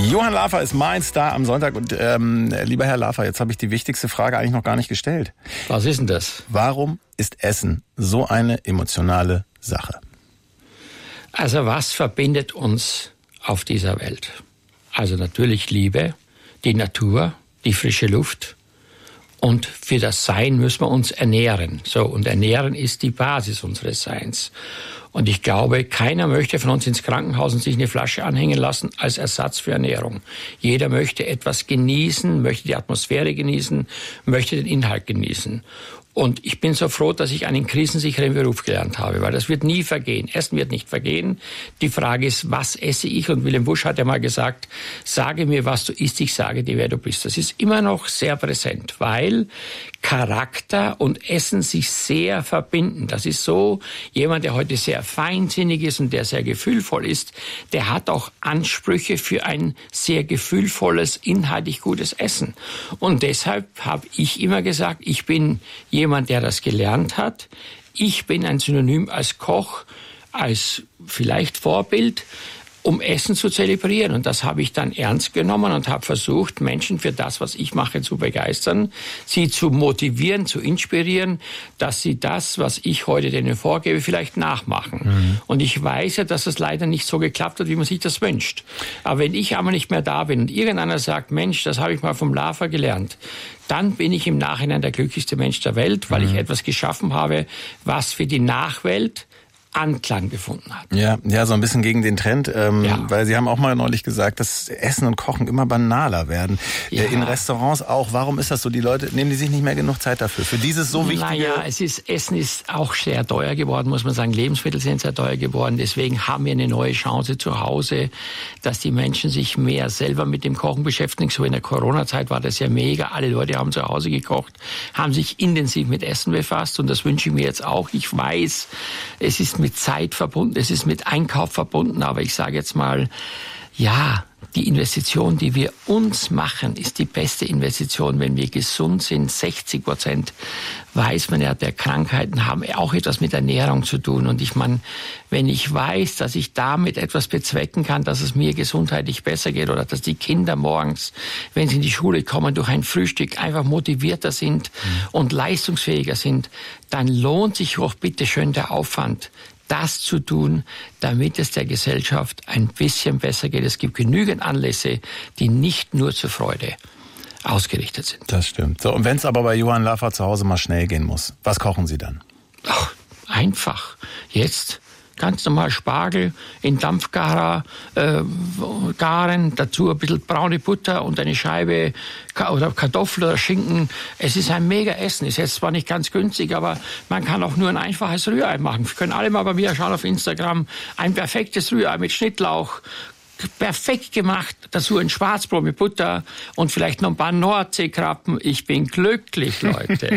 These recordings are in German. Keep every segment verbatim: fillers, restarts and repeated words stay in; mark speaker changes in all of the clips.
Speaker 1: Johann Lafer ist mein Star am Sonntag. Und ähm, lieber Herr Lafer, jetzt habe ich die wichtigste Frage eigentlich noch gar nicht gestellt.
Speaker 2: Was ist denn das?
Speaker 1: Warum ist Essen so eine emotionale Sache?
Speaker 2: Also was verbindet uns auf dieser Welt? Also natürlich Liebe, die Natur, die frische Luft. Und für das Sein müssen wir uns ernähren. So, und ernähren ist die Basis unseres Seins. Und ich glaube, keiner möchte von uns ins Krankenhaus und sich eine Flasche anhängen lassen als Ersatz für Ernährung. Jeder möchte etwas genießen, möchte die Atmosphäre genießen, möchte den Inhalt genießen. Und ich bin so froh, dass ich einen krisensicheren Beruf gelernt habe, weil das wird nie vergehen. Essen wird nicht vergehen. Die Frage ist, was esse ich? Und Wilhelm Busch hat ja mal gesagt, sage mir, was du isst, ich sage dir, wer du bist. Das ist immer noch sehr präsent, weil Charakter und Essen sich sehr verbinden. Das ist so, jemand, der heute sehr feinsinnig ist und der sehr gefühlvoll ist, der hat auch Ansprüche für ein sehr gefühlvolles, inhaltlich gutes Essen. Und deshalb habe ich immer gesagt, ich bin jemand, der das gelernt hat. Ich bin ein Synonym als Koch, als vielleicht Vorbild, um Essen zu zelebrieren. Und das habe ich dann ernst genommen und habe versucht, Menschen für das, was ich mache, zu begeistern, sie zu motivieren, zu inspirieren, dass sie das, was ich heute denen vorgebe, vielleicht nachmachen. Mhm. Und ich weiß ja, dass es leider nicht so geklappt hat, wie man sich das wünscht. Aber wenn ich einmal nicht mehr da bin und irgendeiner sagt, Mensch, das habe ich mal vom Lafer gelernt, dann bin ich im Nachhinein der glücklichste Mensch der Welt, weil mhm. ich etwas geschaffen habe, was für die Nachwelt Anklang gefunden hat.
Speaker 1: Ja, ja, so ein bisschen gegen den Trend, ähm,
Speaker 2: ja.
Speaker 1: weil Sie haben auch mal neulich gesagt, dass Essen und Kochen immer banaler werden. Ja. In Restaurants auch. Warum ist das so? Die Leute, nehmen die sich nicht mehr genug Zeit dafür? Für dieses so wichtige...
Speaker 2: Naja, es ist, Essen ist auch sehr teuer geworden, muss man sagen. Lebensmittel sind sehr teuer geworden. Deswegen haben wir eine neue Chance zu Hause, dass die Menschen sich mehr selber mit dem Kochen beschäftigen. So in der Corona-Zeit war das ja mega. Alle Leute haben zu Hause gekocht, haben sich intensiv mit Essen befasst. Und das wünsche ich mir jetzt auch. Ich weiß, es ist mit Zeit verbunden, es ist mit Einkauf verbunden, aber ich sage jetzt mal, ja, die Investition, die wir uns machen, ist die beste Investition, wenn wir gesund sind. sechzig Prozent weiß man ja, der Krankheiten haben auch etwas mit Ernährung zu tun. Und ich meine, wenn ich weiß, dass ich damit etwas bezwecken kann, dass es mir gesundheitlich besser geht oder dass die Kinder morgens, wenn sie in die Schule kommen, durch ein Frühstück einfach motivierter sind mhm. und leistungsfähiger sind, dann lohnt sich auch bitte schön der Aufwand, das zu tun, damit es der Gesellschaft ein bisschen besser geht. Es gibt genügend Anlässe, die nicht nur zur Freude ausgerichtet sind.
Speaker 1: Das stimmt. So, und wenn es aber bei Johann Lafer zu Hause mal schnell gehen muss, was kochen Sie dann?
Speaker 2: Ach, einfach. Jetzt ganz normal Spargel in Dampfgarer äh, garen, dazu ein bisschen braune Butter und eine Scheibe oder Kartoffel oder Schinken. Es ist ein mega Essen. Ist jetzt zwar nicht ganz günstig, aber man kann auch nur ein einfaches Rührei machen. Wir können alle mal bei mir schauen auf Instagram. Ein perfektes Rührei mit Schnittlauch, perfekt gemacht, dazu ein Schwarzbrot mit Butter und vielleicht noch ein paar Nordseekrabben. Ich bin glücklich, Leute.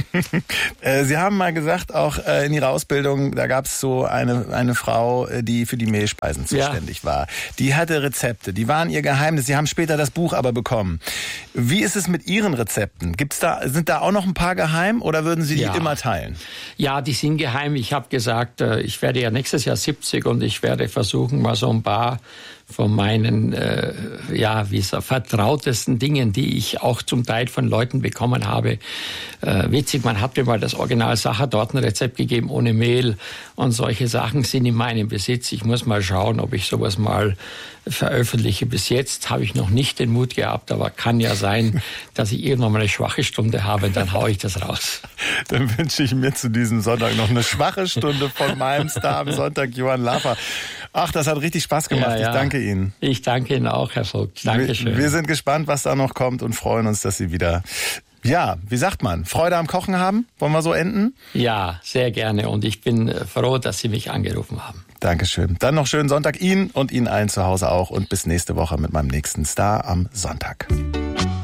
Speaker 1: Sie haben mal gesagt, auch in Ihrer Ausbildung, da gab es so eine, eine Frau, die für die Mehlspeisen zuständig ja. war. Die hatte Rezepte, die waren ihr Geheimnis. Sie haben später das Buch aber bekommen. Wie ist es mit Ihren Rezepten? Gibt's da, sind da auch noch ein paar geheim oder würden Sie die ja. immer teilen?
Speaker 2: Ja, die sind geheim. Ich habe gesagt, ich werde ja nächstes Jahr siebzig und ich werde versuchen, mal so ein paar von meinen, äh, ja, wie so vertrautesten Dingen, die ich auch zum Teil von Leuten bekommen habe. Äh, witzig, man hat mir mal das Original Sachertortenrezept gegeben ohne Mehl und solche Sachen sind in meinem Besitz. Ich muss mal schauen, ob ich sowas mal veröffentliche. Bis jetzt habe ich noch nicht den Mut gehabt, aber kann ja sein, dass ich irgendwann mal eine schwache Stunde habe, dann haue ich das raus.
Speaker 1: Dann wünsche ich mir zu diesem Sonntag noch eine schwache Stunde von meinem Star am Sonntag, Johann Lafer. Ach, das hat richtig Spaß gemacht. Ja, ja. Ich danke Ihnen.
Speaker 2: Ich danke Ihnen auch, Herr Vogt. Dankeschön.
Speaker 1: Wir, wir sind gespannt, was da noch kommt und freuen uns, dass Sie wieder, ja, wie sagt man, Freude am Kochen haben? Wollen wir so enden?
Speaker 2: Ja, sehr gerne. Und ich bin froh, dass Sie mich angerufen haben.
Speaker 1: Dankeschön. Dann noch schönen Sonntag Ihnen und Ihnen allen zu Hause auch. Und bis nächste Woche mit meinem nächsten Star am Sonntag.